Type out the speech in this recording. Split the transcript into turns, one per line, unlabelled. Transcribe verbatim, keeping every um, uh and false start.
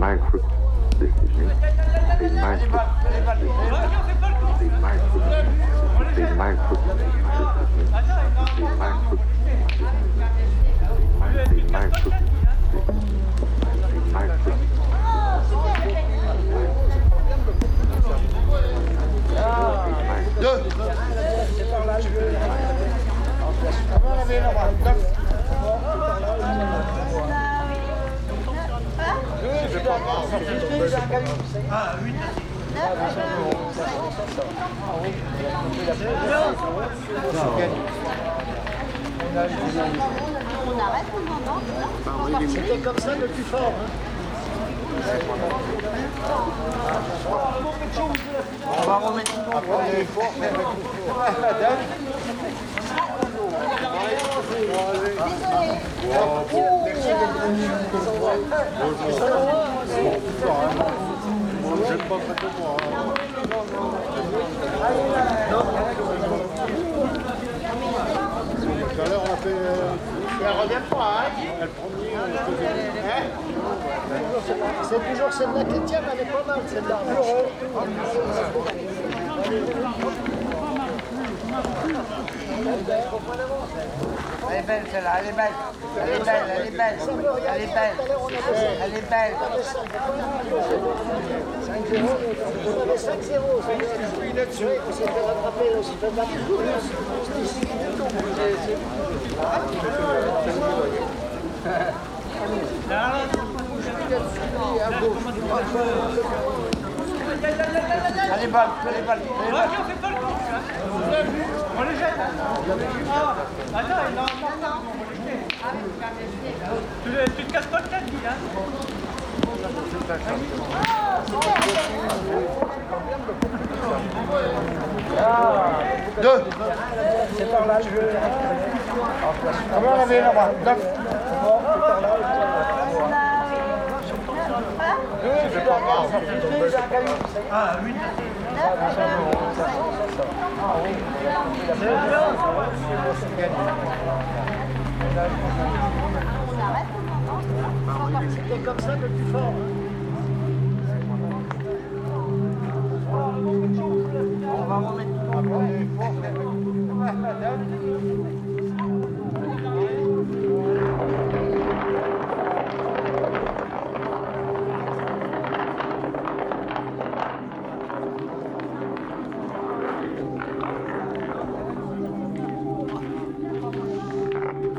micro decision, a micro a micro a micro a micro a micro
Deux. C'est par là, je veux. Comment la ville, là-bas? Ah, huit.
On arrête ou non?
C'était comme ça le plus fort. On va remettre tout après les forts. Madame. Merci d'être venu. Je ne pas très moi. Tout à l'heure, on a fait. Elle revient pas, hein? Elle premier, on faisait. C'est toujours celle-là qui tient, mais elle est pas mal, celle-là.
Elle est belle celle-là, elle est belle, elle est belle, elle est belle, elle est belle, elle est belle.
cinq zéro, on avait cinq zéro, c'est vrai qu'on s'est fait rattraper, on s'est fait battre.
Elle est bonne, elle est bonne.
On fait pas le coup, on les jette. Ah, attends, non, non, non, tu, tu te casses pas le tête, lui, hein.
Deux. C'est par là, je veux. Comment la ville, là-bas? Neuf. C'est pas grave.
Ah, huit.
On arrête ou non?
C'était comme ça le plus fort.
On va remettre tout après.